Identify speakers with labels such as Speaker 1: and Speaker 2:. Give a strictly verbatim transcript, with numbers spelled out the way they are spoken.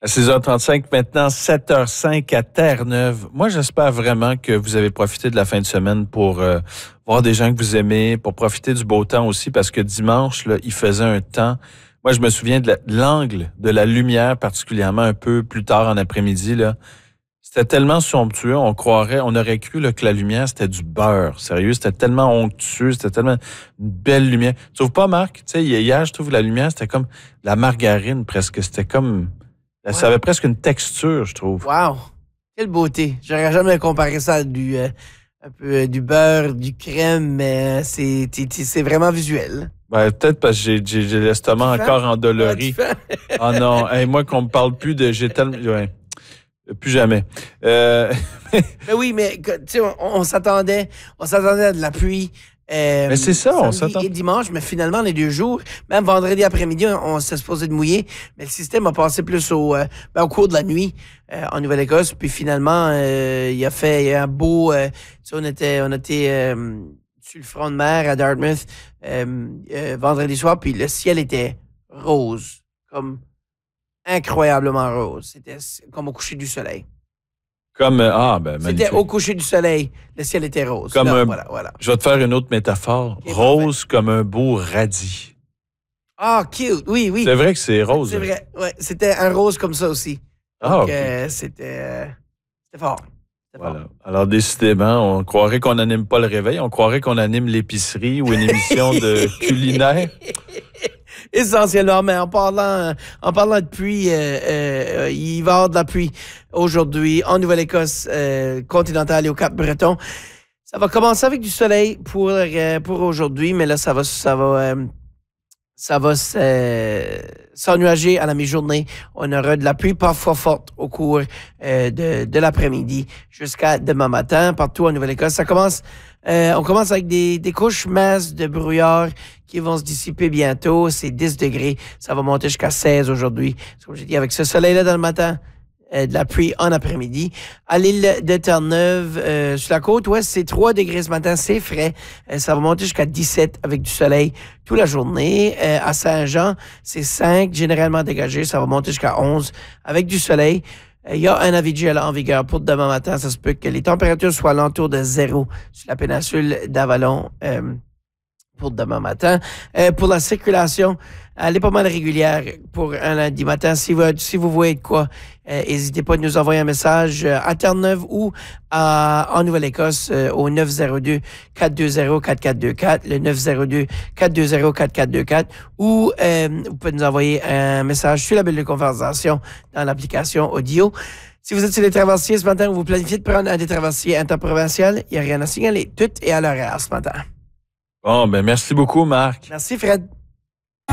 Speaker 1: À six heures trente-cinq, maintenant sept heures cinq à Terre-Neuve. Moi, j'espère vraiment que vous avez profité de la fin de semaine pour euh, voir des gens que vous aimez, pour profiter du beau temps aussi, parce que dimanche, là, il faisait un temps. Moi, je me souviens de, la, de l'angle de la lumière, particulièrement un peu plus tard en après-midi, là. C'était tellement somptueux, on croirait, on aurait cru là, que la lumière, c'était du beurre. Sérieux, c'était tellement onctueux, c'était tellement une belle lumière. Tu trouves pas, Marc? Tu sais, hier, je trouve que la lumière, c'était comme la margarine presque. C'était comme...
Speaker 2: Ouais.
Speaker 1: Ça avait presque une texture, je trouve.
Speaker 2: Wow! Quelle beauté! J'aurais jamais comparé ça à du, euh, un peu, euh, du beurre, du crème, mais euh, c'est, c'est vraiment visuel.
Speaker 1: Ben, peut-être parce que j'ai, j'ai, j'ai l'estomac encore endolori. Ah oh non, hey, moi qu'on me parle plus de... J'ai tellement... Ouais. Plus jamais. Euh...
Speaker 2: mais oui, mais tu sais, on, on s'attendait, on s'attendait à de la pluie. Euh,
Speaker 1: mais c'est ça, on s'attend.
Speaker 2: Et dimanche, mais finalement, les deux jours, même vendredi après-midi, on, on s'est supposé de mouiller, mais le système a passé plus au, euh, ben, au cours de la nuit euh, en Nouvelle-Écosse. Puis finalement, euh, il a fait il y a un beau... Euh, tu sais, on était, on était euh, sur le front de mer à Dartmouth euh, euh, vendredi soir, puis le ciel était rose, comme incroyablement rose. C'était comme au coucher du soleil.
Speaker 1: Comme, ah, ben, magnifique.
Speaker 2: C'était au coucher du soleil, le ciel était rose.
Speaker 1: Comme
Speaker 2: Là,
Speaker 1: un,
Speaker 2: voilà, voilà.
Speaker 1: Je vais te faire une autre métaphore. Okay, rose parfait. Comme un beau radis.
Speaker 2: Ah, cute, oui, oui.
Speaker 1: C'est vrai que c'est rose.
Speaker 2: C'est vrai, ouais. C'était un rose comme ça aussi. Donc,
Speaker 1: ah, okay.
Speaker 2: euh, c'était, euh, c'était fort. C'était
Speaker 1: voilà.
Speaker 2: fort.
Speaker 1: Alors, décidément, on croirait qu'on n'anime pas le réveil, on croirait qu'on anime l'épicerie ou une émission de culinaire.
Speaker 2: Essentiellement, mais en parlant, en parlant de pluie, euh, euh, il va y avoir de la pluie aujourd'hui en Nouvelle-Écosse euh, continentale et au Cap-Breton. Ça va commencer avec du soleil pour, euh, pour aujourd'hui, mais là, ça va, ça va, euh, ça va euh, s'ennuager à la mi-journée. On aura de la pluie parfois forte au cours euh, de, de l'après-midi jusqu'à demain matin, partout en Nouvelle-Écosse. Ça commence... Euh, on commence avec des, des couches minces de brouillard qui vont se dissiper bientôt. C'est dix degrés. Ça va monter jusqu'à seize aujourd'hui. Comme j'ai dit, avec ce soleil-là dans le matin, euh, de la pluie en après-midi. À l'île de Terre-Neuve, euh, sur la côte ouest, c'est trois degrés ce matin. C'est frais. Euh, ça va monter jusqu'à dix-sept avec du soleil toute la journée. Euh, à Saint-Jean, c'est cinq, généralement dégagé. Ça va monter jusqu'à onze avec du soleil. Il y a un avis de gel en vigueur pour demain matin. Ça se peut que les températures soient alentour de zéro sur la péninsule d'Avalon euh, pour demain matin. Euh, pour la circulation, elle est pas mal régulière pour un lundi matin. Si vous, si vous voyez de quoi, n'hésitez euh, pas à nous envoyer un message euh, à Terre-Neuve ou à, en Nouvelle-Écosse euh, au neuf zéro deux, quatre deux zéro, quatre quatre deux quatre, le neuf zéro deux, quatre deux zéro, quatre quatre deux quatre, ou euh, vous pouvez nous envoyer un message sur la bulle de conversation dans l'application audio. Si vous êtes sur les traversiers ce matin ou vous planifiez de prendre un des traversiers interprovincial, il n'y a rien à signaler. Tout est à l'horaire ce matin.
Speaker 1: Bon, ben merci beaucoup, Marc.
Speaker 2: Merci, Fred.